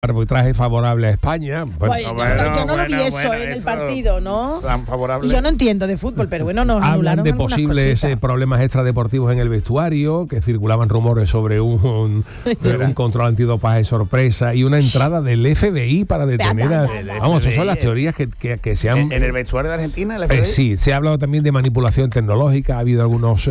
arbitraje favorable a España. Yo no lo vi eso en el partido, ¿no? Tan favorable. Y yo no entiendo de fútbol, pero bueno, nos Hablan anularon de algunas posibles cositas. problemas extradeportivos en el vestuario, que circulaban rumores sobre un control antidopaje sorpresa y una entrada del FBI para detener a... Vamos, esas son las teorías que se han... ¿En el vestuario de Argentina? ¿El FBI? Sí, se ha hablado también de manipulación tecnológica. Ha habido algunos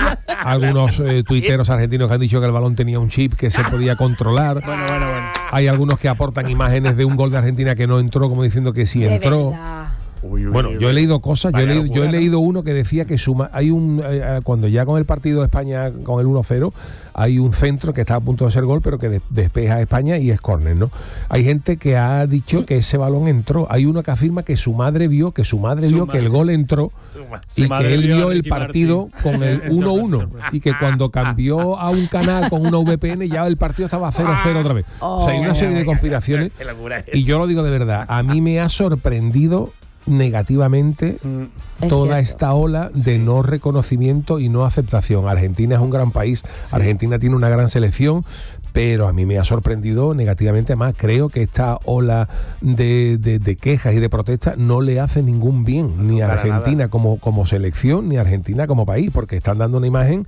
tuiteros argentinos que han dicho que el balón tenía un chip que se podía controlar. Bueno. Hay algunos que aportan imágenes de un gol de Argentina que no entró, como diciendo que sí entró. Bueno, yo he leído cosas, yo he leído uno que decía que cuando ya con el partido de España con el 1-0, hay un centro que está a punto de ser gol, pero que despeja a España y es córner, ¿no? Hay gente que ha dicho que ese balón entró. Hay uno que afirma que su madre vio que el gol entró y que él vio el partido con el 1-1 y que cuando cambió a un canal con una VPN ya el partido estaba 0-0 otra vez. O sea, hay una serie de conspiraciones y yo lo digo de verdad, a mí me ha sorprendido negativamente toda esta ola de no reconocimiento y no aceptación. Argentina es un gran país, Argentina tiene una gran selección, pero a mí me ha sorprendido negativamente. Además, creo que esta ola de quejas y de protestas no le hace ningún bien ni a Argentina como selección, ni a Argentina como país, porque están dando una imagen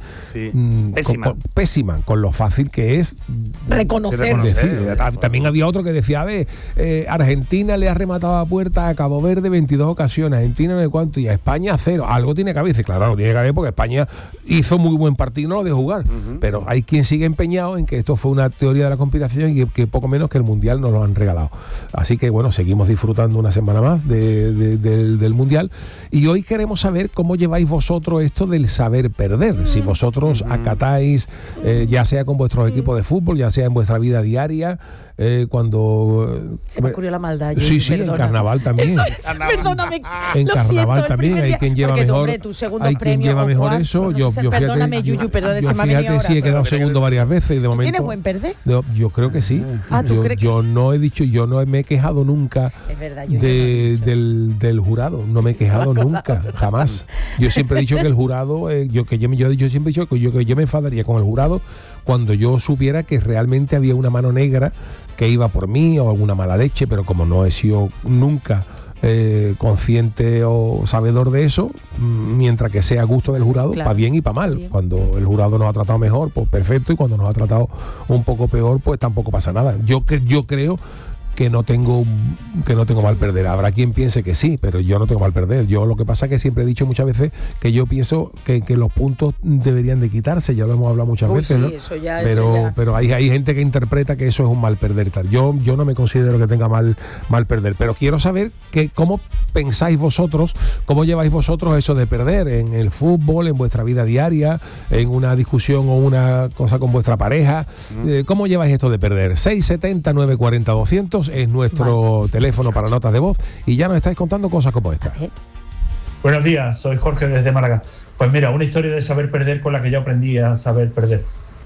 pésima con lo fácil que es reconocer. También había otro que decía, Argentina le ha rematado a puerta a Cabo Verde 22 ocasiones, Argentina no sé cuánto, y a España 0. Algo tiene que haber. Dice, claro, tiene que haber porque España hizo muy buen partido y no lo dejó jugar. Pero hay quien sigue empeñado en que esto fue una teoría de la conspiración y que poco menos que el Mundial nos lo han regalado. Así que bueno, seguimos disfrutando una semana más del Mundial, y hoy queremos saber cómo lleváis vosotros esto del saber perder. Si vosotros acatáis, ya sea con vuestros equipos de fútbol, ya sea en vuestra vida diaria, cuando... Se me ocurrió la maldad. Sí, en carnaval también. Perdóname. En carnaval también hay quien lleva mejor. Hay quien lleva mejor eso. Perdóname, Yuyu, perdóname. Fíjate, sí, he quedado segundo varias veces y de momento... ¿Tienes buen perder? Yo creo que sí. Yo no he dicho, yo no me he quejado nunca del jurado. No me he quejado nunca, jamás. Yo siempre he dicho que el jurado, yo siempre he dicho que yo me enfadaría con el jurado cuando yo supiera que realmente había una mano negra que iba por mí o alguna mala leche, pero como no he sido nunca consciente o sabedor de eso, mientras que sea a gusto del jurado, para bien y para mal. Bien. Cuando el jurado nos ha tratado mejor, pues perfecto, y cuando nos ha tratado un poco peor, pues tampoco pasa nada. Yo creo que no tengo mal perder. Habrá quien piense que sí, pero yo no tengo mal perder. Yo lo que pasa es que siempre he dicho muchas veces que yo pienso que los puntos deberían de quitarse, ya lo hemos hablado muchas veces, ¿no? Pero hay gente que interpreta que eso es un mal perder y tal. Yo no me considero que tenga mal perder, pero quiero saber cómo pensáis vosotros, cómo lleváis vosotros eso de perder en el fútbol, en vuestra vida diaria, en una discusión o una cosa con vuestra pareja. ¿Cómo lleváis esto de perder? 670 940 200 es nuestro teléfono para notas de voz, y ya nos estáis contando cosas como esta. Buenos días, soy Jorge desde Málaga. Pues mira, una historia de saber perder con la que yo aprendí a saber perder.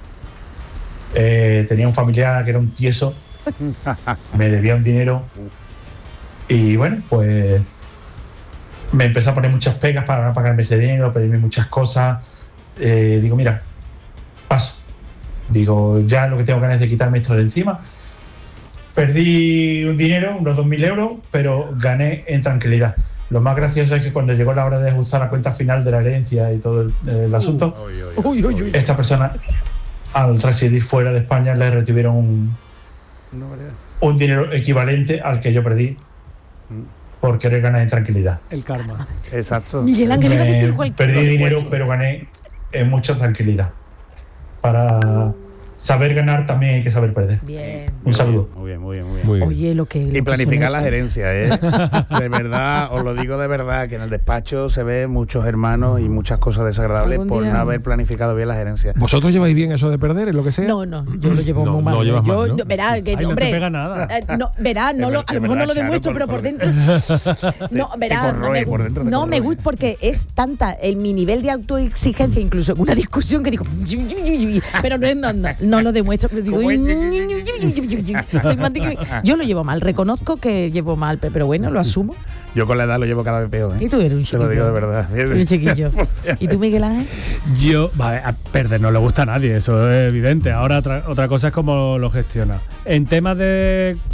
Tenía un familiar que era un tieso, me debía un dinero y bueno, pues me empezó a poner muchas pegas para pagarme ese dinero, pedirme muchas cosas. Digo, mira, paso. Digo, ya lo que tengo ganas es de quitarme esto de encima. Perdí un dinero, unos 2.000 euros, pero gané en tranquilidad. Lo más gracioso es que cuando llegó la hora de ajustar la cuenta final de la herencia y todo el asunto, esta persona, al residir fuera de España, le retuvieron un dinero equivalente al que yo perdí por querer ganar en tranquilidad. El karma. Exacto. Miguel Ángel iba a decir cualquier Perdí dinero, pero gané en mucha tranquilidad. Para saber ganar también hay que saber perder. Bien. Un saludo. Muy bien. Oye, Y planificar las herencias, De verdad, os lo digo de verdad, que en el despacho se ve muchos hermanos y muchas cosas desagradables por no haber planificado bien las herencias. ¿Vosotros lleváis bien eso de perder, en lo que sea? No, yo lo llevo muy mal. Verá, que no te pega nada. a lo mejor no lo demuestro, pero por dentro. No me gusta porque es tanta mi nivel de autoexigencia, incluso en una discusión, que digo, pero no lo demuestro, pero digo, soy más yo lo llevo mal, reconozco que llevo mal, pero bueno, lo asumo. Yo con la edad lo llevo cada vez peor, ¿eh? Y tú eres un chiquillo. Te lo digo de verdad. Un chiquillo. ¿Y tú, Miguel Ángel? Yo, a perder no le gusta a nadie, eso es evidente. Ahora otra cosa es cómo lo gestiona. En temas de